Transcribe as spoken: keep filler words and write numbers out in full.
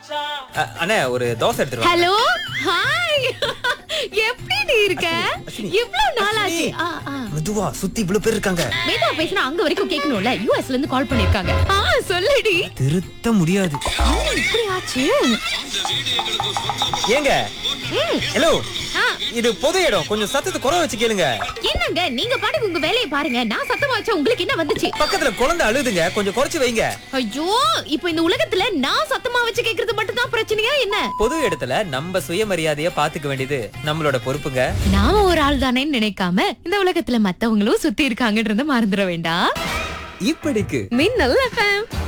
அ- அண்ணே ஒரு தோசை எடுத்துருவாங்க. ஹலோ ஹாய் எப்படி நீ இருக்க? அஸ்வினி. இவ்வளவு நாள் ஆச்சு. ஆ, ஆ. மெதுவா சுத்தி இவ்வளவு பேர் இருக்காங்க. வேதா பேசினா அங்க வரைக்கும் கேட்கணும்ல. யூஎஸ்ல இருந்து கால் பண்ணிருக்காங்க. ஆ சொல்லுடி. திருத்த முடியாது. என்ன இப்படி ஆச்சு? ஏங்க ம், ஹலோ, ஆ, இது பொது இடம், கொஞ்சம் சத்தத்தை குறை வச்சு கேளுங்க. என்னங்க நீங்க பாட்டுக்கு உங்க வேலையை பாருங்க. நான் சத்தமா வச்சா உங்களுக்கு என்ன வந்துச்சு? பக்கத்துல குழந்தை அழுதுங்க, கொஞ்சம் குறைச்சு வைங்க. ஐயோ, இப்போ இந்த உலகத்துல நான் சத்தமா வச்சு கேக்குறது மட்டும் தான் பிரச்சனையா என்ன? பொது இடத்துல நம்ம சுயமரியாதைய பாத்துக்க வேண்டியது நம்மளோட பொறுப்புங்க. நாம ஒரு ஆள் தானேன்னு நினைக்காம இந்த உலகத்துல மத்தவங்களும் சுத்தி இருக்காங்கன்றத மறந்துட வேண்டாம். இப்படிக்கு மின்னல் எஃப்எம்